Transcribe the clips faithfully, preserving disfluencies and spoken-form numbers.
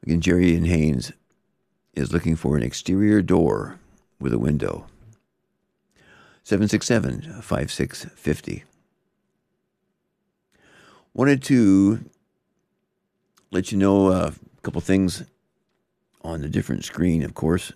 Again, Jerry in Haines is looking for an exterior door with a window. seven six seven, five six five zero. Wanted to let you know uh, a couple things on the different screen, of course.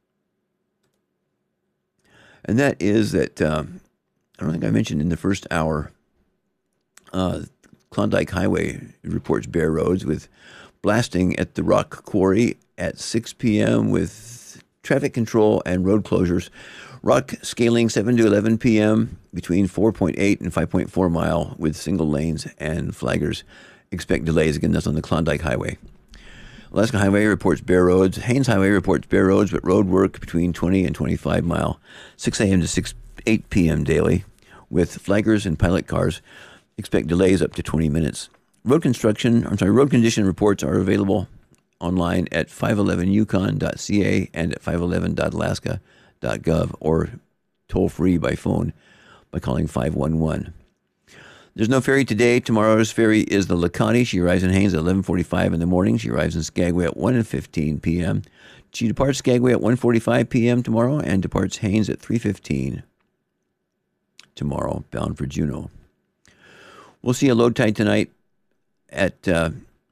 And that is that, um, I don't think I mentioned in the first hour, uh, Klondike Highway reports bare roads with blasting at the rock quarry at six p.m. with traffic control and road closures. Rock scaling seven to eleven p.m. between four point eight and five point four mile with single lanes and flaggers. Expect delays. Again, that's on the Klondike Highway. Alaska Highway reports bare roads. Haines Highway reports bare roads, but road work between twenty and twenty-five mile, six a.m. to six eight p.m. daily with flaggers and pilot cars. Expect delays up to twenty minutes. Road construction, I'm sorry, road condition reports are available online at five eleven yukon dot c a and at five eleven dot alaska dot gov or toll free by phone by calling five one one. There's no ferry today. Tomorrow's ferry is the Lacani. She arrives in Haines at eleven forty-five in the morning. She arrives in Skagway at one fifteen p.m. She departs Skagway at one forty-five p.m. tomorrow and departs Haines at three fifteen tomorrow, bound for Juneau. We'll see a low tide tonight at, uh,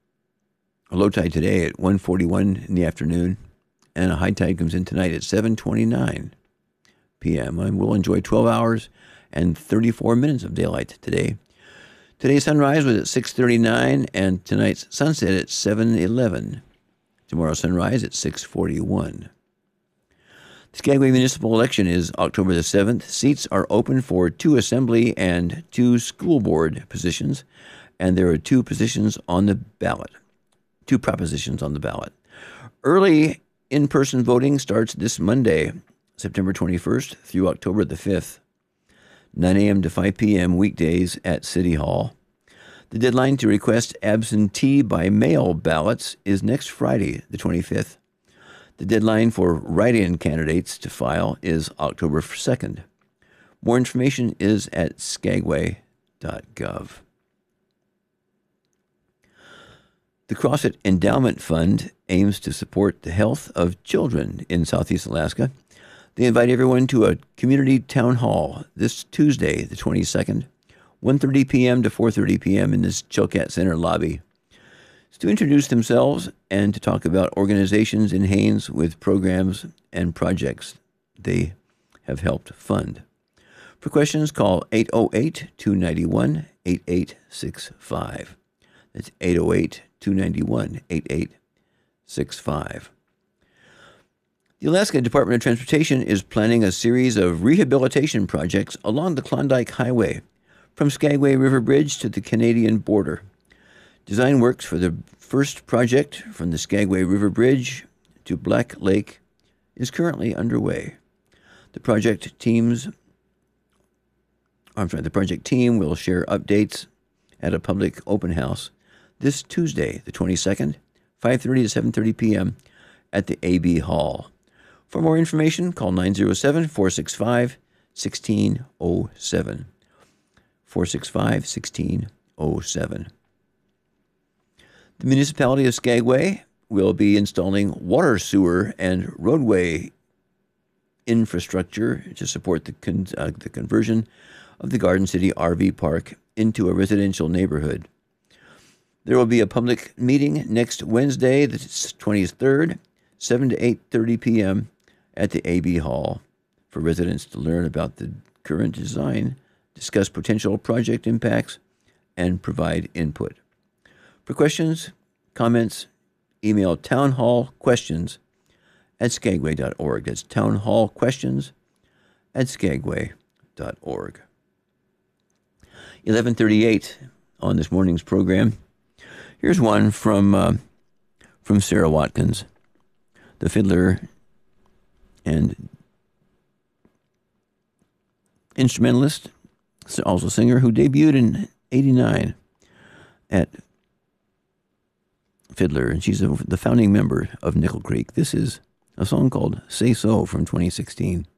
a low tide today at one forty-one in the afternoon, and a high tide comes in tonight at seven twenty-nine p.m. And we'll enjoy twelve hours and thirty-four minutes of daylight today. Today's sunrise was at six thirty-nine, and tonight's sunset at seven eleven. Tomorrow's sunrise at six forty-one. The Skagway Municipal Election is October the seventh. Seats are open for two assembly and two school board positions, and there are two positions on the ballot, two propositions on the ballot. Early in-person voting starts this Monday, September twenty-first through October the fifth, nine a.m. to five p.m. weekdays at City Hall. The deadline to request absentee by mail ballots is next Friday, the twenty-fifth. The deadline for write-in candidates to file is October second. More information is at skagway dot gov. The CrossFit Endowment Fund aims to support the health of children in Southeast Alaska. They invite everyone to a community town hall this Tuesday, the twenty-second, one thirty p.m. to four thirty p.m. in this Chilkat Center lobby. It's to introduce themselves and to talk about organizations in Haines with programs and projects they have helped fund. For questions, call eight oh eight, two nine one, eight eight six five. That's eight oh eight, two nine one, eight eight six five. The Alaska Department of Transportation is planning a series of rehabilitation projects along the Klondike Highway from Skagway River Bridge to the Canadian border. Design works for the first project from the Skagway River Bridge to Black Lake is currently underway. The project teams, I'm sorry, the project team will share updates at a public open house this Tuesday, the twenty-second, five thirty to seven thirty p.m. at the A B Hall. For more information, call nine oh seven, four six five, one six oh seven. four six five, one six oh seven. The municipality of Skagway will be installing water, sewer, and roadway infrastructure to support the, con- uh, the conversion of the Garden City R V Park into a residential neighborhood. There will be a public meeting next Wednesday, the twenty-third, seven to eight thirty p.m. at the A B Hall for residents to learn about the current design, discuss potential project impacts, and provide input. For questions, comments, email townhallquestions at skagway dot org. That's townhallquestions at skagway dot org. eleven thirty-eight on this morning's program. Here's one from uh, from Sarah Watkins, the fiddler and instrumentalist, also singer, who debuted in eighty-nine at fiddler, and she's a, the founding member of Nickel Creek. This is a song called Say So from twenty sixteen.